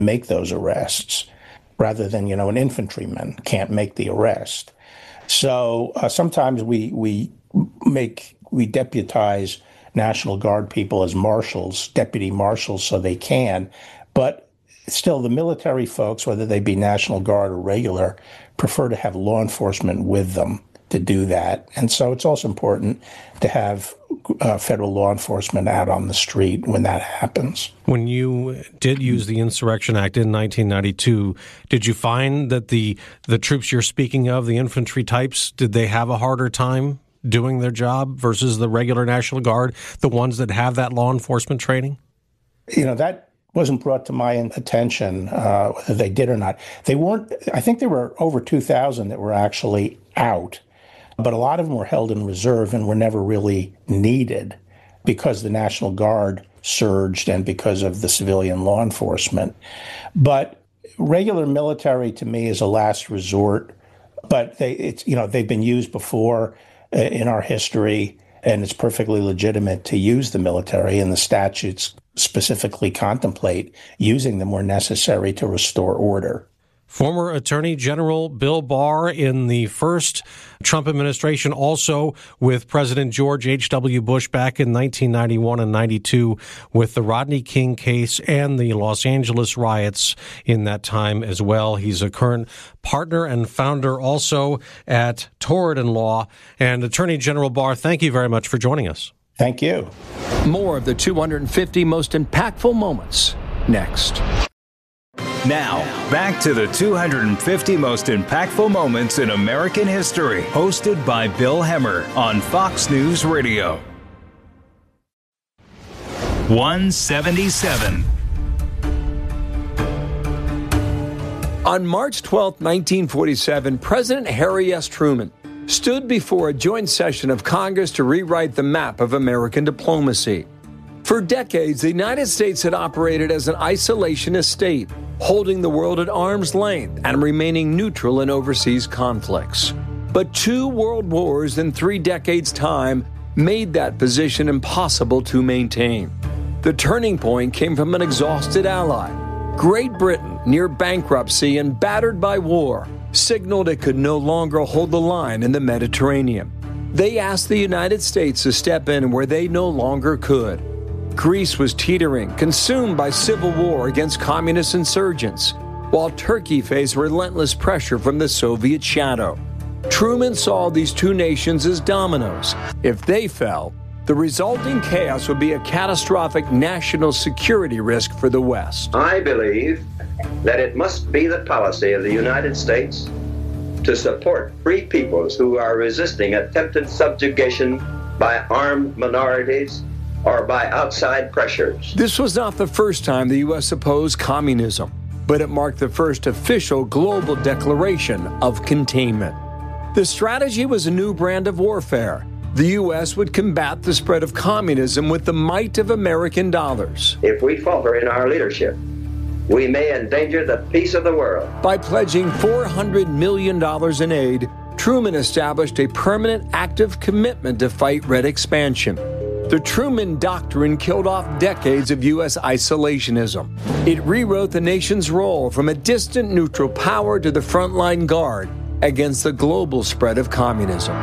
make those arrests rather than, an infantryman can't make the arrest. So sometimes we deputize National Guard people as marshals, deputy marshals, so they can. But still, the military folks, whether they be National Guard or regular, prefer to have law enforcement with them to do that. And so it's also important to have federal law enforcement out on the street when that happens. When you did use the Insurrection Act in 1992, did you find that the troops you're speaking of, the infantry types, did they have a harder time doing their job versus the regular National Guard, the ones that have that law enforcement training? That wasn't brought to my attention, whether they did or not. They weren't. I think there were over 2,000 that were actually out, but a lot of them were held in reserve and were never really needed because the National Guard surged and because of the civilian law enforcement. But regular military, to me, is a last resort. But they've been used before in our history, and it's perfectly legitimate to use the military, and the statutes specifically contemplate using them where necessary to restore order. Former Attorney General Bill Barr in the first Trump administration, also with President George H.W. Bush back in 1991 and 92 with the Rodney King case and the Los Angeles riots in that time as well. He's a current partner and founder also at Torrid & Law. And Attorney General Barr, thank you very much for joining us. Thank you. More of the 250 most impactful moments next. Now, back to the 250 most impactful moments in American history, hosted by Bill Hemmer on Fox News Radio. 177. On March 12, 1947, President Harry S. Truman stood before a joint session of Congress to rewrite the map of American diplomacy. For decades, the United States had operated as an isolationist state, holding the world at arm's length and remaining neutral in overseas conflicts. But 2 world wars in 3 decades' time made that position impossible to maintain. The turning point came from an exhausted ally. Great Britain, near bankruptcy and battered by war, signaled it could no longer hold the line in the Mediterranean. They asked the United States to step in where they no longer could. Greece was teetering, consumed by civil war against communist insurgents, while Turkey faced relentless pressure from the Soviet shadow. Truman saw these 2 nations as dominoes. If they fell, the resulting chaos would be a catastrophic national security risk for the West. I believe that it must be the policy of the United States to support free peoples who are resisting attempted subjugation by armed minorities or by outside pressures. This was not the first time the U.S. opposed communism, but it marked the first official global declaration of containment. The strategy was a new brand of warfare. The U.S. would combat the spread of communism with the might of American dollars. If we falter in our leadership, we may endanger the peace of the world. By pledging $400 million in aid, Truman established a permanent active commitment to fight red expansion. The Truman Doctrine killed off decades of U.S. isolationism. It rewrote the nation's role from a distant neutral power to the frontline guard against the global spread of communism.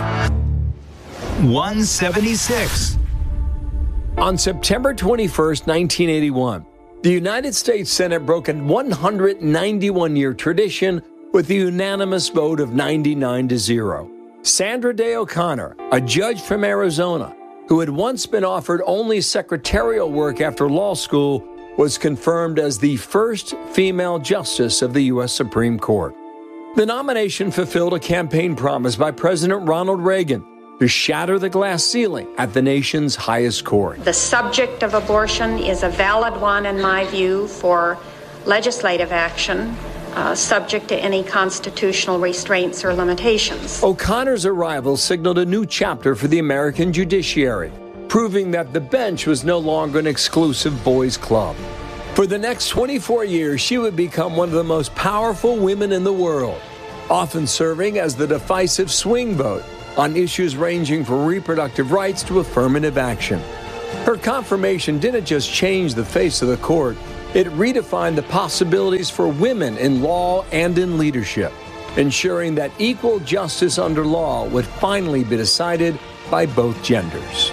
176. On September 21st, 1981, the United States Senate broke a 191-year tradition with a unanimous vote of 99-0. Sandra Day O'Connor, a judge from Arizona, who had once been offered only secretarial work after law school, was confirmed as the first female justice of the U.S. Supreme Court. The nomination fulfilled a campaign promise by President Ronald Reagan to shatter the glass ceiling at the nation's highest court. The subject of abortion is a valid one, in my view, for legislative action, subject to any constitutional restraints or limitations. O'Connor's arrival signaled a new chapter for the American judiciary, proving that the bench was no longer an exclusive boys' club. For the next 24 years, she would become one of the most powerful women in the world, often serving as the decisive swing vote on issues ranging from reproductive rights to affirmative action. Her confirmation didn't just change the face of the court, It redefined the possibilities for women in law and in leadership, ensuring that equal justice under law would finally be decided by both genders.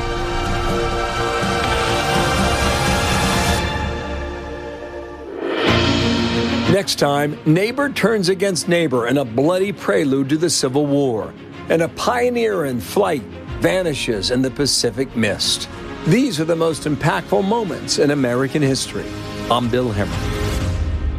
Next time, neighbor turns against neighbor in a bloody prelude to the Civil War, and a pioneer in flight vanishes in the Pacific mist. These are the most impactful moments in American history. I'm Bill Hemmer.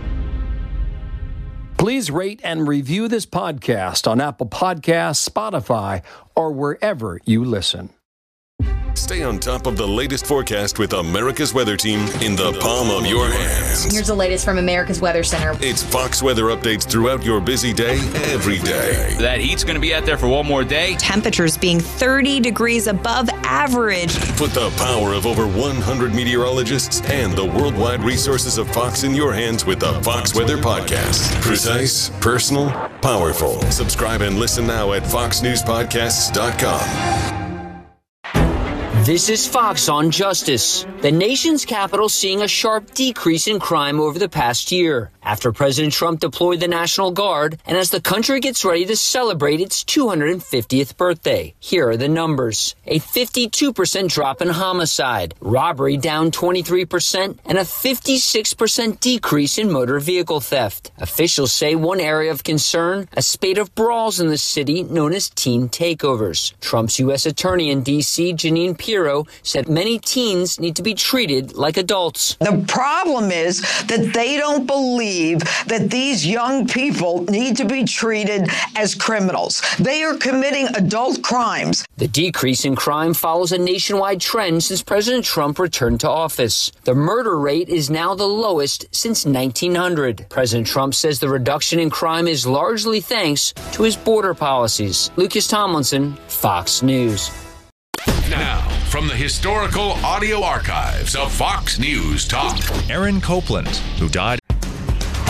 Please rate and review this podcast on Apple Podcasts, Spotify, or wherever you listen. Stay on top of the latest forecast with America's Weather Team in the palm of your hands. Here's the latest from America's Weather Center. It's Fox weather updates throughout your busy day, every day. That heat's going to be out there for one more day. Temperatures being 30 degrees above average. Put the power of over 100 meteorologists and the worldwide resources of Fox in your hands with the Fox Weather Podcast. Precise, personal, powerful. Subscribe and listen now at foxnewspodcasts.com. This is Fox on Justice. The nation's capital seeing a sharp decrease in crime over the past year after President Trump deployed the National Guard and as the country gets ready to celebrate its 250th birthday. Here are the numbers. A 52% drop in homicide, robbery down 23%, and a 56% decrease in motor vehicle theft. Officials say one area of concern, a spate of brawls in the city known as teen takeovers. Trump's U.S. Attorney in D.C., Jeanine Pirro, said many teens need to be treated like adults. The problem is that they don't believe that these young people need to be treated as criminals. They are committing adult crimes. The decrease in crime follows a nationwide trend since President Trump returned to office. The murder rate is now the lowest since 1900. President Trump says the reduction in crime is largely thanks to his border policies. Lucas Tomlinson, Fox News. Now, from the historical audio archives of Fox News Talk, Aaron Copland, who died